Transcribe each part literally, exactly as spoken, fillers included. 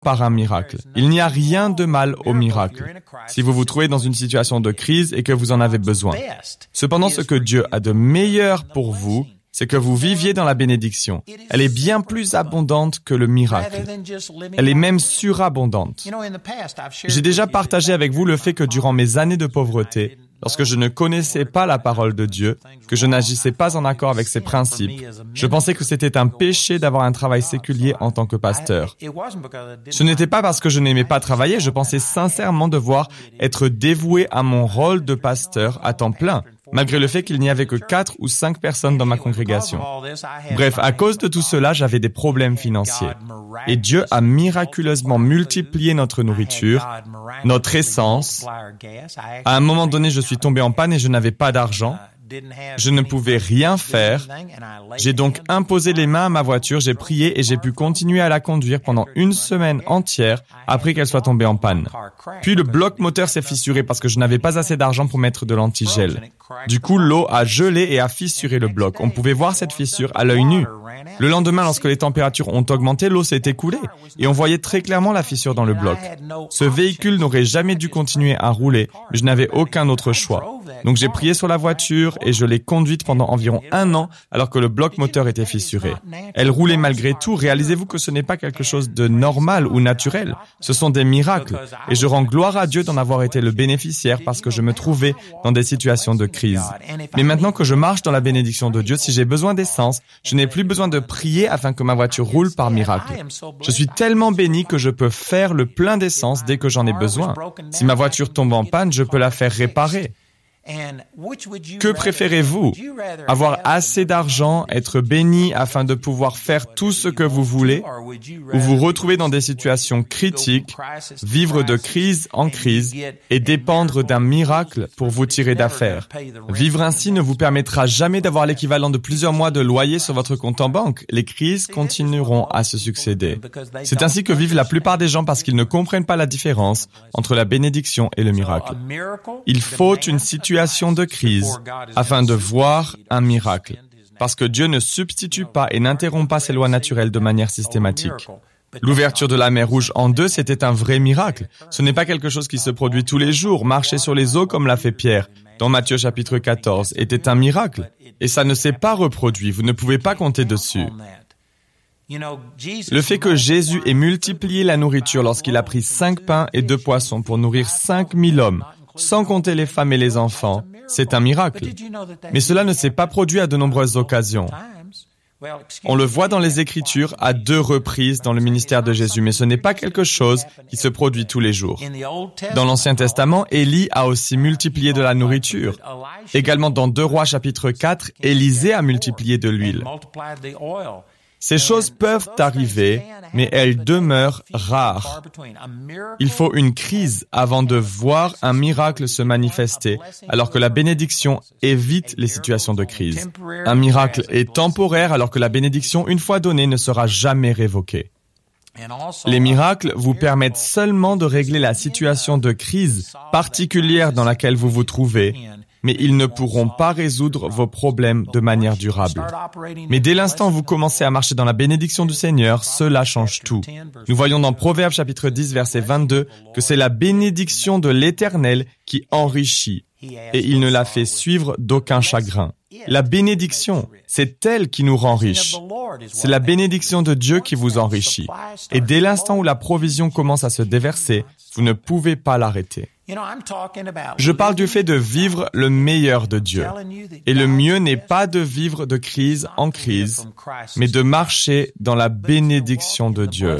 par un miracle. Il n'y a rien de mal au miracle, si vous vous trouvez dans une situation de crise et que vous en avez besoin. Cependant, ce que Dieu a de meilleur pour vous, c'est que vous viviez dans la bénédiction. Elle est bien plus abondante que le miracle. Elle est même surabondante. J'ai déjà partagé avec vous le fait que durant mes années de pauvreté, lorsque je ne connaissais pas la parole de Dieu, que je n'agissais pas en accord avec ses principes, je pensais que c'était un péché d'avoir un travail séculier en tant que pasteur. Ce n'était pas parce que je n'aimais pas travailler, je pensais sincèrement devoir être dévoué à mon rôle de pasteur à temps plein, malgré le fait qu'il n'y avait que quatre ou cinq personnes dans ma congrégation. Bref, à cause de tout cela, j'avais des problèmes financiers. Et Dieu a miraculeusement multiplié notre nourriture, notre essence. À un moment donné, je suis tombé en panne et je n'avais pas d'argent. Je ne pouvais rien faire. J'ai donc imposé les mains à ma voiture, j'ai prié et j'ai pu continuer à la conduire pendant une semaine entière après qu'elle soit tombée en panne. Puis le bloc moteur s'est fissuré parce que je n'avais pas assez d'argent pour mettre de l'antigel. Du coup, l'eau a gelé et a fissuré le bloc. On pouvait voir cette fissure à l'œil nu. Le lendemain, lorsque les températures ont augmenté, l'eau s'est écoulée et on voyait très clairement la fissure dans le bloc. Ce véhicule n'aurait jamais dû continuer à rouler, mais je n'avais aucun autre choix. Donc j'ai prié sur la voiture et je l'ai conduite pendant environ un an alors que le bloc moteur était fissuré. Elle roulait malgré tout. Réalisez-vous que ce n'est pas quelque chose de normal ou naturel. Ce sont des miracles. Et je rends gloire à Dieu d'en avoir été le bénéficiaire parce que je me trouvais dans des situations de crise. Mais maintenant que je marche dans la bénédiction de Dieu, si j'ai besoin d'essence, je n'ai plus besoin de prier afin que ma voiture roule par miracle. Je suis tellement béni que je peux faire le plein d'essence dès que j'en ai besoin. Si ma voiture tombe en panne, je peux la faire réparer. Que préférez-vous? Avoir assez d'argent, être béni afin de pouvoir faire tout ce que vous voulez, ou vous retrouver dans des situations critiques, vivre de crise en crise et dépendre d'un miracle pour vous tirer d'affaire? Vivre ainsi ne vous permettra jamais d'avoir l'équivalent de plusieurs mois de loyer sur votre compte en banque. Les crises continueront à se succéder. C'est ainsi que vivent la plupart des gens parce qu'ils ne comprennent pas la différence entre la bénédiction et le miracle. Il faut une situation de crise afin de voir un miracle, parce que Dieu ne substitue pas et n'interrompt pas ses lois naturelles de manière systématique. L'ouverture de la mer Rouge en deux, c'était un vrai miracle. Ce n'est pas quelque chose qui se produit tous les jours. Marcher sur les eaux comme l'a fait Pierre, dans Matthieu chapitre quatorze, était un miracle. Et ça ne s'est pas reproduit, vous ne pouvez pas compter dessus. Le fait que Jésus ait multiplié la nourriture lorsqu'il a pris cinq pains et deux poissons pour nourrir cinq mille hommes, sans compter les femmes et les enfants, c'est un miracle. Mais cela ne s'est pas produit à de nombreuses occasions. On le voit dans les Écritures à deux reprises dans le ministère de Jésus, mais ce n'est pas quelque chose qui se produit tous les jours. Dans l'Ancien Testament, Élie a aussi multiplié de la nourriture. Également dans deux Rois chapitre quatre, Élisée a multiplié de l'huile. Ces choses peuvent arriver, mais elles demeurent rares. Il faut une crise avant de voir un miracle se manifester, alors que la bénédiction évite les situations de crise. Un miracle est temporaire, alors que la bénédiction, une fois donnée, ne sera jamais révoquée. Les miracles vous permettent seulement de régler la situation de crise particulière dans laquelle vous vous trouvez, mais ils ne pourront pas résoudre vos problèmes de manière durable. Mais dès l'instant où vous commencez à marcher dans la bénédiction du Seigneur, cela change tout. Nous voyons dans Proverbes chapitre dix, verset vingt-deux, que c'est la bénédiction de l'Éternel qui enrichit, et il ne la fait suivre d'aucun chagrin. La bénédiction, c'est elle qui nous rend riches. C'est la bénédiction de Dieu qui vous enrichit. Et dès l'instant où la provision commence à se déverser, vous ne pouvez pas l'arrêter. Je parle du fait de vivre le meilleur de Dieu. Et le mieux n'est pas de vivre de crise en crise, mais de marcher dans la bénédiction de Dieu.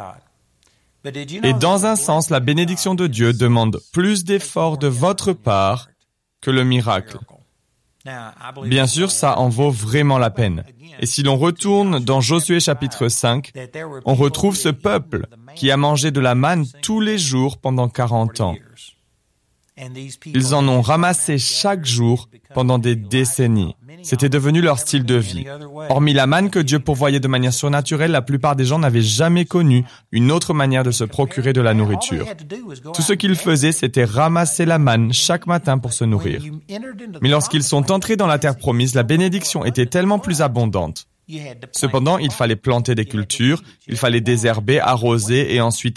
Et dans un sens, la bénédiction de Dieu demande plus d'efforts de votre part que le miracle. Bien sûr, ça en vaut vraiment la peine. Et si l'on retourne dans Josué chapitre cinq, on retrouve ce peuple qui a mangé de la manne tous les jours pendant quarante ans. Ils en ont ramassé chaque jour pendant des décennies. C'était devenu leur style de vie. Hormis la manne que Dieu pourvoyait de manière surnaturelle, la plupart des gens n'avaient jamais connu une autre manière de se procurer de la nourriture. Tout ce qu'ils faisaient, c'était ramasser la manne chaque matin pour se nourrir. Mais lorsqu'ils sont entrés dans la terre promise, la bénédiction était tellement plus abondante. Cependant, il fallait planter des cultures, il fallait désherber, arroser et ensuite